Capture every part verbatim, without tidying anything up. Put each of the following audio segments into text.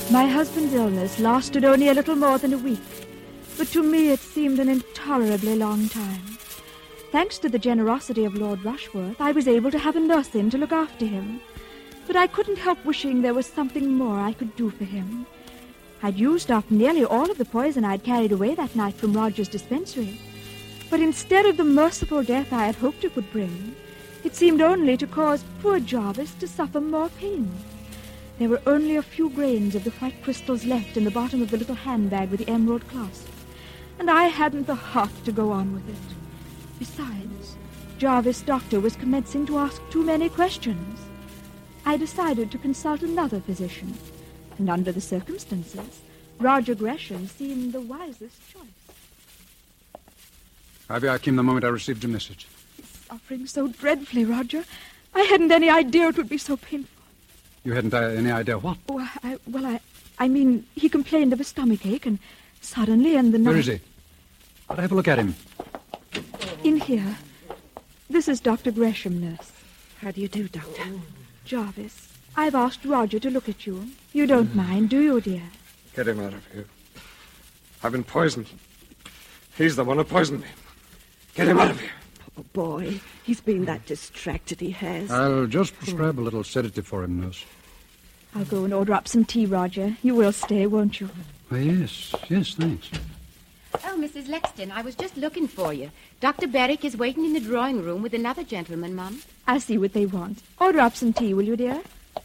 My husband's illness lasted only a little more than a week, but to me it seemed an intolerably long time. Thanks to the generosity of Lord Rushworth, I was able to have a nurse in to look after him. But I couldn't help wishing there was something more I could do for him. I'd used up nearly all of the poison I'd carried away that night from Roger's dispensary. But instead of the merciful death I had hoped it would bring, it seemed only to cause poor Jarvis to suffer more pain. There were only a few grains of the white crystals left in the bottom of the little handbag with the emerald clasp, and I hadn't the heart to go on with it. Besides, Jarvis' doctor was commencing to ask too many questions. I decided to consult another physician, and under the circumstances, Roger Gresham seemed the wisest choice. Ivy, I came the moment I received your message. He's suffering so dreadfully, Roger. I hadn't any idea it would be so painful. You hadn't uh, any idea what? Oh, I, well, I, I mean, he complained of a stomachache, and suddenly in the night... Where is he? I'll have a look at him. In here. This is Doctor Gresham, nurse. How do you do, Doctor? Jarvis, I've asked Roger to look at you. You don't mind, do you, dear? Get him out of here. I've been poisoned. He's the one who poisoned me. Get him out of here. Poor boy. He's been that distracted, he has. I'll just prescribe a little sedative for him, nurse. I'll go and order up some tea, Roger. You will stay, won't you? Oh, yes. Yes, thanks. Oh, Missus Lexton, I was just looking for you. Doctor Berwick is waiting in the drawing room with another gentleman, Mum. I'll see what they want. Order up some tea, will you, dear?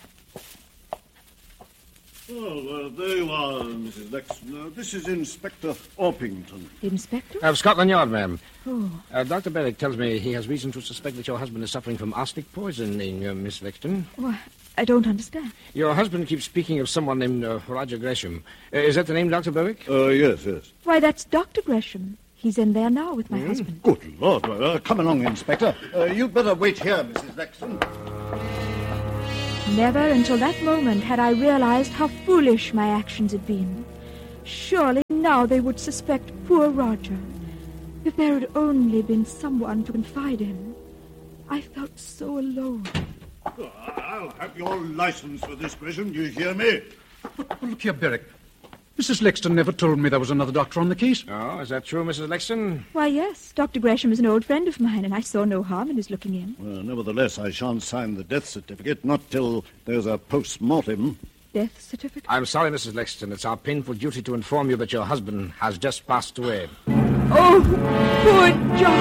Oh, uh, there you are, Missus Lexton. Uh, this is Inspector Orpington. Inspector? Of Scotland Yard, ma'am. Oh. Uh, Doctor Berwick tells me he has reason to suspect that your husband is suffering from arsenic poisoning, uh, Miss Lexton. Oh, I don't understand. Your husband keeps speaking of someone named uh, Roger Gresham. Uh, is that the name, Doctor Berwick? Uh, yes, yes. Why, that's Doctor Gresham. He's in there now with my mm. husband. Good Lord. Uh, come along, Inspector. Uh, you'd better wait here, Missus Lexton. Never until that moment had I realized how foolish my actions had been. Surely now they would suspect poor Roger. If there had only been someone to confide in. I felt so alone. I'll have your license for this, Gresham. Do you hear me? But, but look here, Berwick. Missus Lexton never told me there was another doctor on the case. Oh, is that true, Missus Lexton? Why, yes. Doctor Gresham is an old friend of mine, and I saw no harm in his looking in. Well, nevertheless, I shan't sign the death certificate, not till there's a post-mortem. Death certificate? I'm sorry, Missus Lexton. It's our painful duty to inform you that your husband has just passed away. Oh, poor John.